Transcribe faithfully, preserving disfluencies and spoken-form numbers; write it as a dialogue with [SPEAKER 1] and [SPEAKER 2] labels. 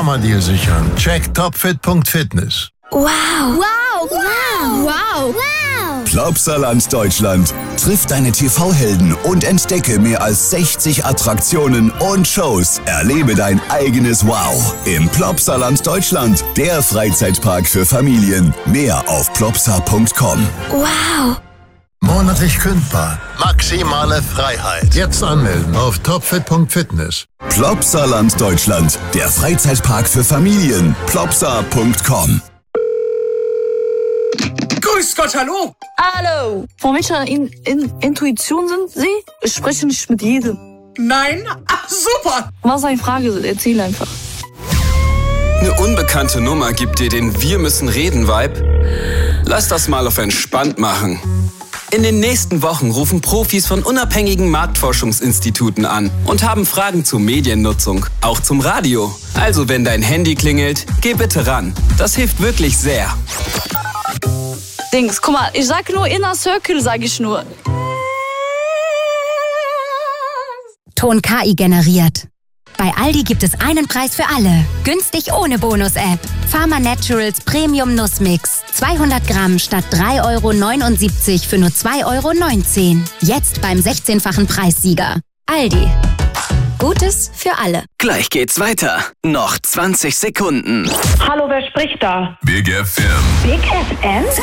[SPEAKER 1] Sommerdeal sichern. Check topfit punkt fitness.
[SPEAKER 2] Wow. Wow. Wow. Wow. Wow.
[SPEAKER 3] Plopsaland Deutschland. Triff deine T V-Helden und entdecke mehr als sechzig Attraktionen und Shows. Erlebe dein eigenes Wow im Plopsaland Deutschland. Der Freizeitpark für Familien. Mehr auf plopsa punkt com.
[SPEAKER 2] Wow.
[SPEAKER 1] Monatlich kündbar. Maximale Freiheit. Jetzt anmelden auf topfit punkt fitness.
[SPEAKER 3] Plopsaland Deutschland. Der Freizeitpark für Familien. plopsa punkt com.
[SPEAKER 4] Grüß Gott, hallo!
[SPEAKER 5] Hallo! Von welcher in, in, Intuition sind Sie? Ich spreche nicht mit jedem.
[SPEAKER 4] Nein? Ach, super!
[SPEAKER 5] Was ist eine Frage? Erzähl einfach.
[SPEAKER 6] Eine unbekannte Nummer gibt dir den Wir-müssen-reden-Vibe? Lass das mal auf entspannt machen. In den nächsten Wochen rufen Profis von unabhängigen Marktforschungsinstituten an und haben Fragen zur Mediennutzung, auch zum Radio. Also wenn dein Handy klingelt, geh bitte ran. Das hilft wirklich sehr.
[SPEAKER 5] Dings, guck mal, ich sag nur Inner Circle, sag ich nur.
[SPEAKER 7] Ton K I generiert. Bei Aldi gibt es einen Preis für alle. Günstig ohne Bonus-App. Pharma Naturals Premium Nussmix. zweihundert Gramm statt drei Euro neunundsiebzig für nur zwei Euro neunzehn. Jetzt beim sechzehnfachen Preissieger. Aldi. Gutes für alle.
[SPEAKER 8] Gleich geht's weiter. Noch zwanzig Sekunden.
[SPEAKER 9] Hallo, wer spricht da?
[SPEAKER 3] Big F M.
[SPEAKER 9] Big F M?